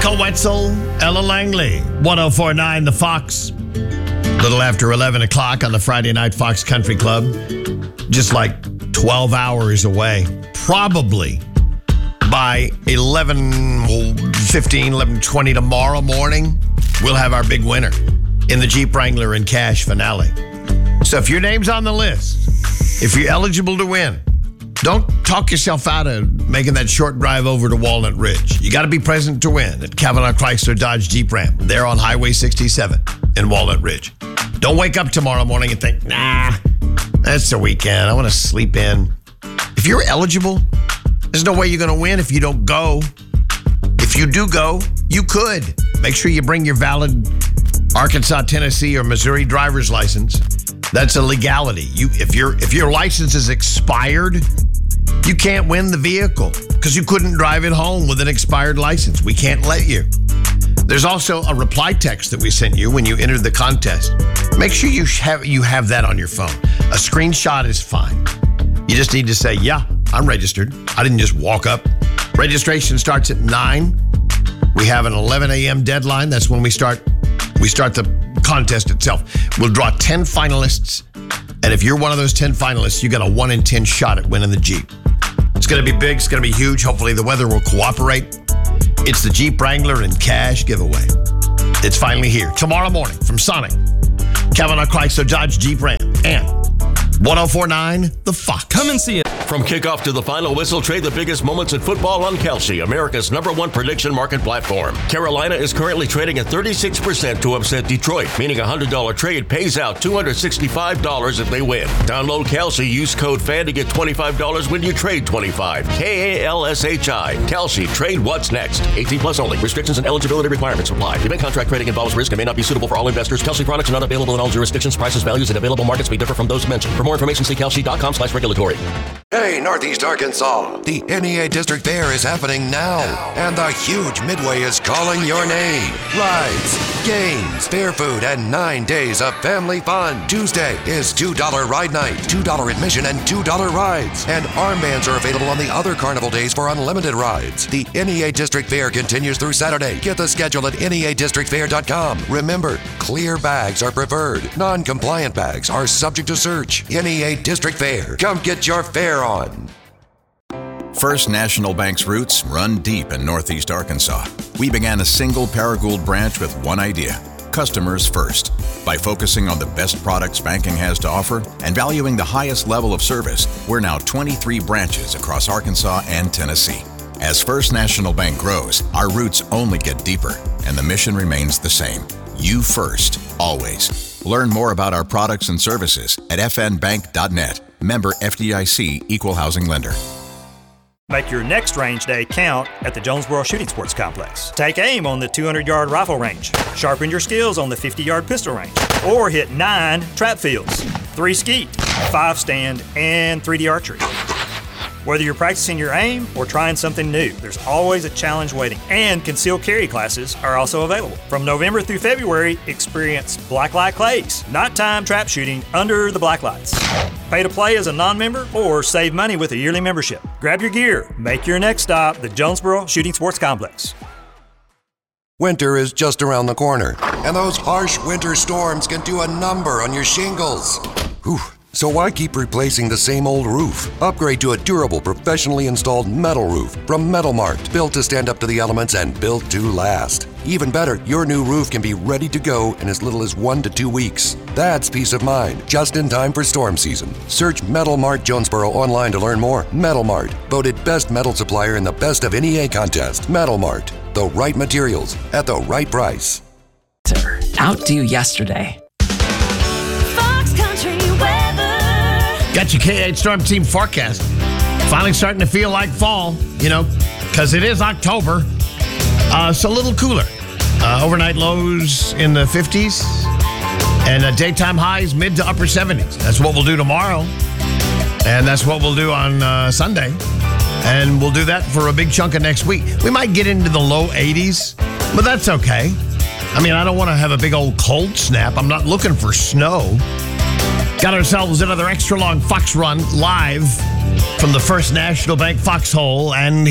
Michael Wetzel, Ella Langley, 104.9 The Fox. Little after 11 o'clock on the Friday Night Fox Country Club. Just like 12 hours away. Probably by 11:15, 11:20 tomorrow morning, we'll have our big winner in the Jeep Wrangler and Cash finale. So if your name's on the list, if you're eligible to win, don't talk yourself out of making that short drive over to Walnut Ridge. You got to be present to win at Kavanaugh Chrysler Dodge Jeep Ram. They're on Highway 67 in Walnut Ridge. Don't wake up tomorrow morning and think, nah, that's the weekend. I want to sleep in. If you're eligible, there's no way you're going to win if you don't go. If you do go, you could. Make sure you bring your valid Arkansas, Tennessee, or Missouri driver's license. That's a legality. If your license is expired, you can't win the vehicle because you couldn't drive it home with an expired license. We can't let you. There's also a reply text that we sent you when you entered the contest. Make sure you have that on your phone. A screenshot is fine. You just need to say, yeah, I'm registered. I didn't just walk up. Registration starts at 9. We have an 11 a.m. deadline. That's when we start the contest itself. We'll draw 10 finalists. And if you're one of those 10 finalists, you got a 1 in 10 shot at winning the Jeep. It's going to be big. It's going to be huge. Hopefully the weather will cooperate. It's the Jeep Wrangler and Cash giveaway. It's finally here. Tomorrow morning from Sonic, Kavanaugh Chrysler Dodge Jeep Ram, and 104.9 The Fox. Come and see it. From kickoff to the final whistle, trade the biggest moments in football on Kalshi, America's #1 prediction market platform. Carolina is currently trading at 36% to upset Detroit, meaning a $100 trade pays out $265 if they win. Download Kalshi, use code FAN to get $25 when you trade $25. KALSHI. Kalshi, trade what's next. 18 plus only. Restrictions and eligibility requirements apply. Event contract trading involves risk and may not be suitable for all investors. Kalshi products are not available in all jurisdictions. Prices, values, and available markets may differ from those mentioned. For more information, see kalshi.com/regulatory. Hey, Northeast Arkansas, the NEA District Fair is happening now, and the huge Midway is calling your name. Rides, games, fair food, and 9 days of family fun. Tuesday is $2 ride night, $2 admission, and $2 rides. And armbands are available on the other carnival days for unlimited rides. The NEA District Fair continues through Saturday. Get the schedule at NEADistrictFair.com. Remember, clear bags are preferred. Non-compliant bags are subject to search. NEA District Fair. Come get your fair on. First National Bank's roots run deep in Northeast Arkansas. We began a single Paragould branch with one idea: customers first. By focusing on the best products banking has to offer and valuing the highest level of service, we're now 23 branches across Arkansas and Tennessee. As First National Bank grows, our roots only get deeper, and the mission remains the same: you first, always. Learn more about our products and services at fnbank.net. Member FDIC, Equal Housing Lender. Make your next range day count at the Jonesboro Shooting Sports Complex. Take aim on the 200-yard rifle range. Sharpen your skills on the 50-yard pistol range. Or hit 9 trap fields, 3 skeet, 5 stand, and 3D archery. Whether you're practicing your aim or trying something new, there's always a challenge waiting. And concealed carry classes are also available. From November through February, experience blacklight clays, nighttime trap shooting under the black lights. Pay to play as a non-member or save money with a yearly membership. Grab your gear. Make your next stop the Jonesboro Shooting Sports Complex. Winter is just around the corner, and those harsh winter storms can do a number on your shingles. Whew. So why keep replacing the same old roof? Upgrade to a durable, professionally installed metal roof from Metal Mart, built to stand up to the elements and built to last. Even better, your new roof can be ready to go in as little as 1 to 2 weeks. That's peace of mind, just in time for storm season. Search Metal Mart Jonesboro online to learn more. Metal Mart, voted best metal supplier in the Best of NEA contest. Metal Mart, the right materials at the right price. Outdo yesterday. Got your K8 Storm Team forecast. Finally starting to feel like fall, because it is October. So a little cooler. Overnight lows in the 50s and daytime highs mid to upper 70s. That's what we'll do tomorrow. And that's what we'll do on Sunday. And we'll do that for a big chunk of next week. We might get into the low 80s, but that's okay. I mean, I don't want to have a big old cold snap. I'm not looking for snow. Got ourselves another extra long Fox Run live from the First National Bank Foxhole, and